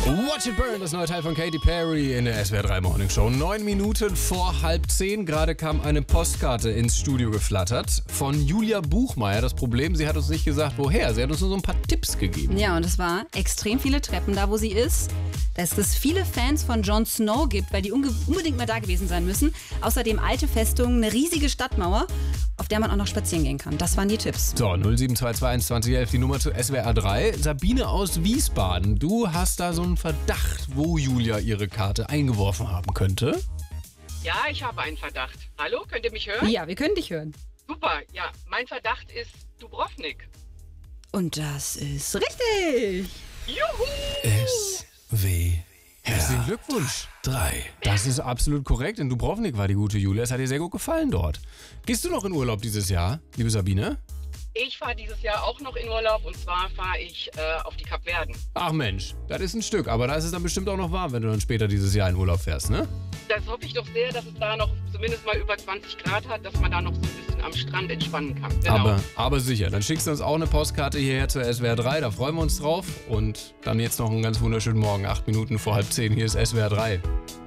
Watch It Burn, das neue Teil von Katy Perry in der SWR 3 Morning Show. 9 Minuten vor 9:30. Gerade kam eine Postkarte ins Studio geflattert von Julia Buchmeier. Das Problem, sie hat uns nicht gesagt, woher. Sie hat uns nur so ein paar Tipps gegeben. Ja, und es war extrem viele Treppen da, wo sie ist. Dass es viele Fans von Jon Snow gibt, weil die unbedingt mal da gewesen sein müssen. Außerdem alte Festungen, eine riesige Stadtmauer, auf der man auch noch spazieren gehen kann. Das waren die Tipps. So, 07221 2011, die Nummer zu SWR 3. Sabine aus Wiesbaden, du hast da so einen Verdacht, wo Julia ihre Karte eingeworfen haben könnte. Ja, ich habe einen Verdacht. Hallo, könnt ihr mich hören? Ja, wir können dich hören. Super, ja, mein Verdacht ist Dubrovnik. Und das ist richtig. Juhu! SWR. Herzlichen Glückwunsch. 3. Das ist absolut korrekt. In Dubrovnik war die gute Julia. Es hat dir sehr gut gefallen dort. Gehst du noch in Urlaub dieses Jahr, liebe Sabine? Ich fahre dieses Jahr auch noch in Urlaub und zwar fahre ich auf die Kapverden. Ach Mensch, das ist ein Stück. Aber da ist es dann bestimmt auch noch warm, wenn du dann später dieses Jahr in Urlaub fährst, ne? Das hoffe ich doch sehr, dass es da noch zumindest mal über 20 Grad hat, dass man da noch so ein bisschen am Strand entspannen kann. Genau. Aber sicher. Dann schickst du uns auch eine Postkarte hierher zur SWR 3. Da freuen wir uns drauf. Und dann jetzt noch einen ganz wunderschönen Morgen. 8 Minuten vor 9:30. Hier ist SWR 3.